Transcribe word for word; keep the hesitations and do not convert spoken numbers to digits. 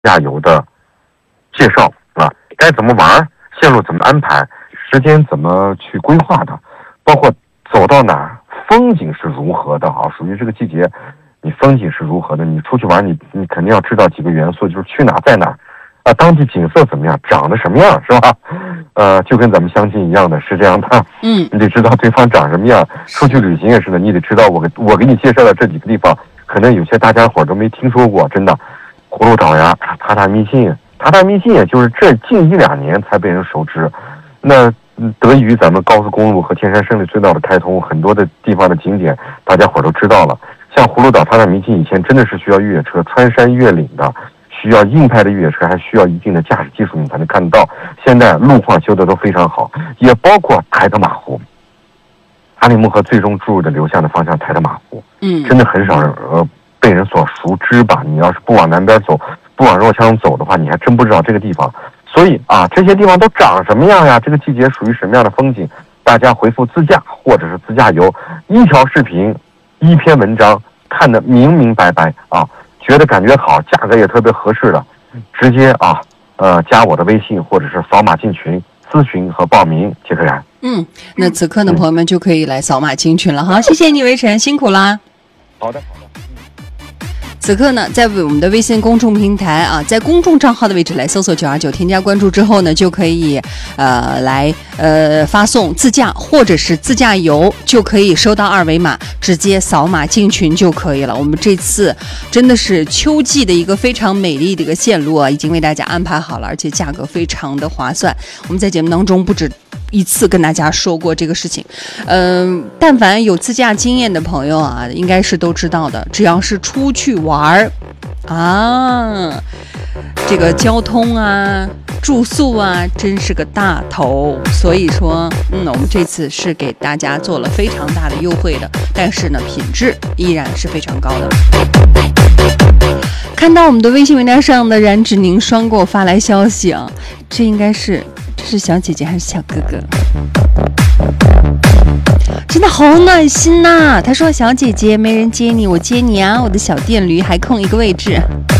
加油的介绍啊，该怎么玩，线路怎么安排，时间怎么去规划的，包括走到哪儿，风景是如何的啊，属于这个季节，你风景是如何的，你出去玩，你你肯定要知道几个元素，就是去哪在哪啊，当地景色怎么样，长得什么样，是吧？呃，就跟咱们相亲一样的，是这样的。 嗯， 你得知道对方长什么样。出去旅行也是的，你得知道我给我给你介绍的这几个地方，可能有些大家伙都没听说过，真的。葫芦岛呀，塔塔密信，塔塔密信也就是这近一两年才被人熟知。那得益于咱们高速公路和天山胜利隧道的开通，很多的地方的景点大家伙都知道了。像葫芦岛、塔塔密信以前真的是需要越野车穿山越岭的。需要硬派的越野车，还需要一定的驾驶技术，你才能看得到。现在路况修得都非常好，也包括台德马湖。阿里木河最终注入的流向的方向台德马湖， 嗯， 真的很少人呃被人所熟知吧？你要是不往南边走，不往若羌走的话，你还真不知道这个地方。所以啊，这些地方都长什么样呀？这个季节属于什么样的风景？大家回复自驾或者是自驾游，一条视频，一篇文章，看得明明白白啊。觉得感觉好，价格也特别合适的，直接啊，呃，加我的微信或者是扫码进群咨询和报名即可然。 嗯，那此刻呢，朋友们就可以来扫码进群了哈。谢谢你，魏晨，辛苦啦。 好的，好的。 此刻呢，在我们的微信公众平台啊，在公众账号的位置来搜索九二九，添加关注之后呢，就可以呃来呃发送自驾或者是自驾游，就可以收到二维码，直接扫码进群就可以了。我们这次真的是秋季的一个非常美丽的一个线路啊，已经为大家安排好了，而且价格非常的划算。我们在节目当中不止一次跟大家说过这个事情，嗯、呃，但凡有自驾经验的朋友啊，应该是都知道的。只要是出去玩儿啊，这个交通啊、住宿啊，真是个大头。所以说，嗯，我们这次是给大家做了非常大的优惠的，但是呢，品质依然是非常高的。看到我们的微信名单上的冉芷宁双给我发来消息啊，这应该是。这是小姐姐还是小哥哥？真的好暖心呐、啊！他说：“小姐姐没人接你，我接你啊！我的小电驴还空一个位置。”